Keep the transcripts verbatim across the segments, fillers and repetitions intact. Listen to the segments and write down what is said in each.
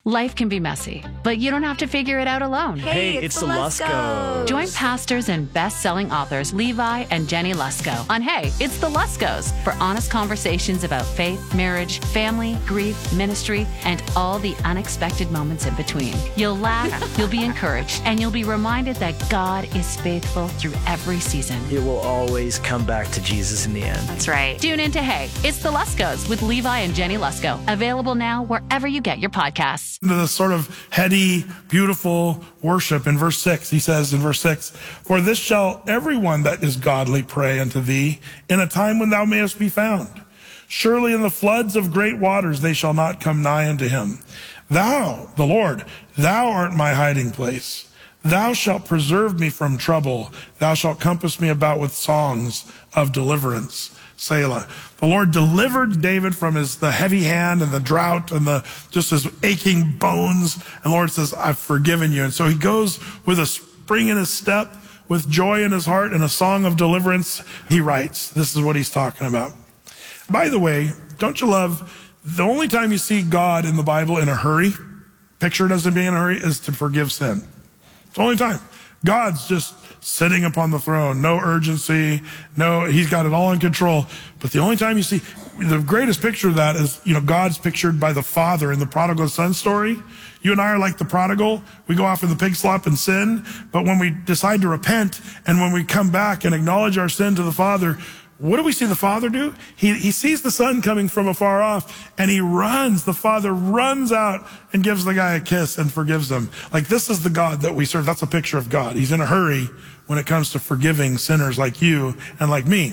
Life can be messy, but you don't have to figure it out alone. Hey, it's, it's the Luskos. Join pastors and best-selling authors Levi and Jenny Lusko on Hey, It's the Luskos for honest conversations about faith, marriage, family, grief, ministry, and all the unexpected moments in between. You'll laugh, you'll be encouraged, and you'll be reminded that God is faithful through every season. It will always come back to Jesus in the end. That's right. Tune in to Hey, It's the Luskos with Levi and Jenny Lusko. Available now wherever you get your podcasts. The sort of heady, beautiful worship in verse six, he says in verse six, "For this shall everyone that is godly pray unto thee in a time when thou mayest be found. Surely in the floods of great waters they shall not come nigh unto him. Thou, the Lord, thou art my hiding place. Thou shalt preserve me from trouble. Thou shalt compass me about with songs of deliverance." Selah. The Lord delivered David from his the heavy hand and the drought and the just his aching bones. And the Lord says, "I've forgiven you." And so he goes with a spring in his step, with joy in his heart, and a song of deliverance. He writes. This is what he's talking about. By the way, don't you love the only time you see God in the Bible in a hurry, pictured as him being in a hurry, is to forgive sin. It's the only time. God's just sitting upon the throne, no urgency, no, he's got it all in control. But the only time you see, the greatest picture of that is, you know, God's pictured by the father in the prodigal son story. You and I are like the prodigal. We go off in the pig slop and sin, but when we decide to repent and when we come back and acknowledge our sin to the Father, what do we see the Father do? He, he sees the son coming from afar off and he runs. The Father runs out and gives the guy a kiss and forgives him. Like, this is the God that we serve. That's a picture of God. He's in a hurry when it comes to forgiving sinners like you and like me.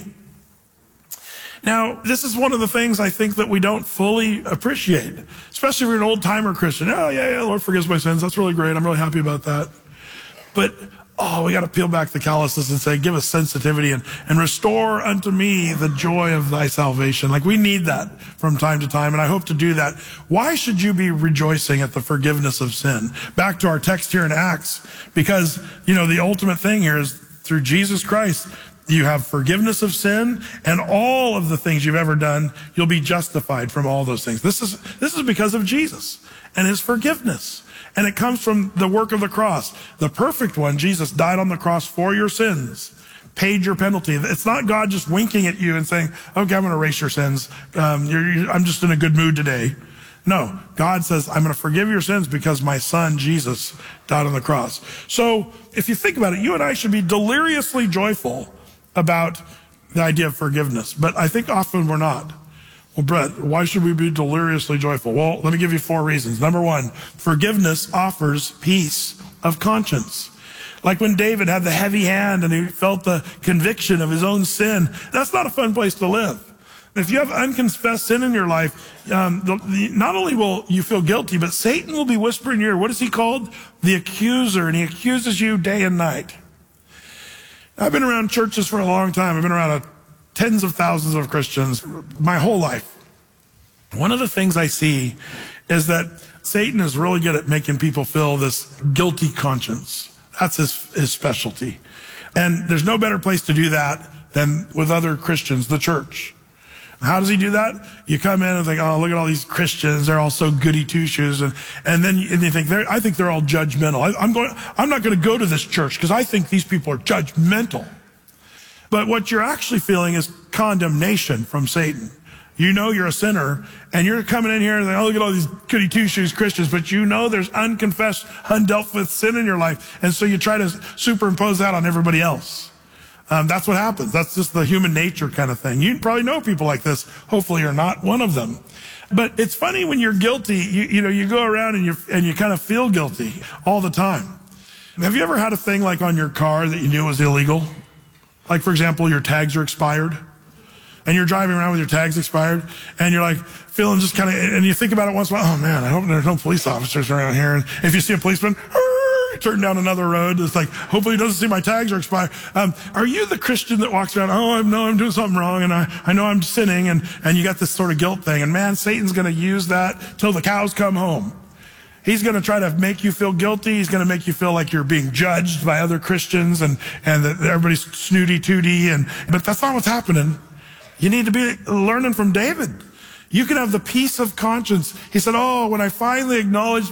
Now, this is one of the things I think that we don't fully appreciate, especially if you're an old timer Christian. Oh yeah, yeah, Lord forgives my sins. That's really great. I'm really happy about that. But oh, we got to peel back the calluses and say, give us sensitivity and, and restore unto me the joy of thy salvation. Like, we need that from time to time, and I hope to do that. Why should you be rejoicing at the forgiveness of sin? Back to our text here in Acts, because, you know, the ultimate thing here is through Jesus Christ, you have forgiveness of sin, and all of the things you've ever done, you'll be justified from all those things. This is, this is because of Jesus and his forgiveness. And it comes from the work of the cross. The perfect one, Jesus, died on the cross for your sins, paid your penalty. It's not God just winking at you and saying, okay, I'm going to erase your sins. Um, you're, you're, I'm just in a good mood today. No, God says, I'm going to forgive your sins because my son, Jesus, died on the cross. So if you think about it, you and I should be deliriously joyful about the idea of forgiveness. But I think often we're not. Well, Brett, why should we be deliriously joyful? Well, let me give you four reasons. Number one, forgiveness offers peace of conscience. Like when David had the heavy hand and he felt the conviction of his own sin, that's not a fun place to live. If you have unconfessed sin in your life, um, the, the, not only will you feel guilty, but Satan will be whispering in your ear. What is he called? The accuser, and he accuses you day and night. I've been around churches for a long time. I've been around a tens of thousands of Christians my whole life. One of the things I see is that Satan is really good at making people feel this guilty conscience. That's his, his specialty. And there's no better place to do that than with other Christians, the church. How does he do that? You come in and think, oh, look at all these Christians. They're all so goody two-shoes. And, and then you, and you think, I think they're all judgmental. I, I'm going, I'm not going to go to this church because I think these people are judgmental. But what you're actually feeling is condemnation from Satan. You know you're a sinner, and you're coming in here and saying, oh, look at all these goody two-shoes Christians, but you know there's unconfessed, undealt with sin in your life, and so you try to superimpose that on everybody else. Um, that's what happens. That's just the human nature kind of thing. You probably know people like this. Hopefully you're not one of them. But it's funny when you're guilty, you, you know, you go around and you and you kind of feel guilty all the time. Have you ever had a thing like on your car that you knew was illegal? Like, for example, your tags are expired, and you're driving around with your tags expired, and you're like feeling just kind of, and you think about it once in a while, oh man, I hope there's no police officers around here. And if you see a policeman, turn down another road. It's like, hopefully he doesn't see my tags are expired. Um, are you the Christian that walks around, oh, I know I'm doing something wrong, and I, I know I'm sinning, and, and you got this sort of guilt thing. And man, Satan's going to use that till the cows come home. He's going to try to make you feel guilty. He's going to make you feel like you're being judged by other Christians and, and that everybody's snooty tooty. And, but that's not what's happening. You need to be learning from David. You can have the peace of conscience. He said, oh, when I finally acknowledged